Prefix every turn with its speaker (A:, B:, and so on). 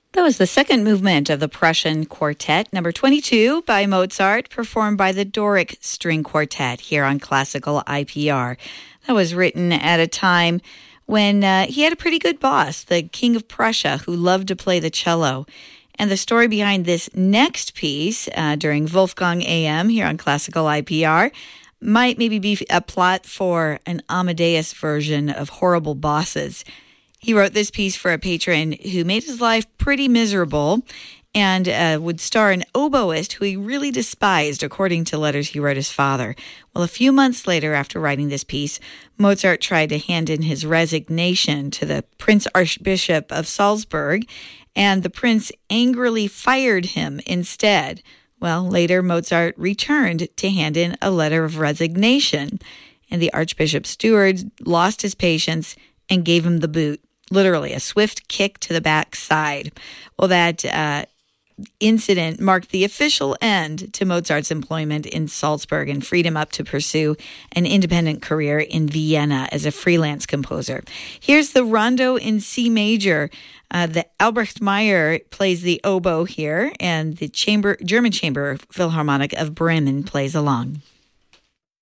A: That was the second movement of the Prussian Quartet, number 22 by Mozart, performed by the Doric String Quartet here on Classical IPR. That was written at a time when he had a pretty good boss, the King of Prussia, who loved to play the cello. And the story behind this next piece during Wolfgang AM here on Classical IPR might maybe be a plot for an Amadeus version of Horrible Bosses. He wrote this piece for a patron who made his life pretty miserable and would star an oboist who he really despised, according to letters he wrote his father. Well, a few months later, after writing this piece, Mozart tried to hand in his resignation to the Prince Archbishop of Salzburg, and the prince angrily fired him instead. Well, later Mozart returned to hand in a letter of resignation, and the Archbishop's steward lost his patience and gave him the boot. Literally, a swift kick to the backside. Well, that incident marked the official end to Mozart's employment in Salzburg and freed him up to pursue an independent career in Vienna as a freelance composer. Here's the Rondo in C major. The Albrecht Meyer plays the oboe here, and the German Chamber Philharmonic of Bremen plays along.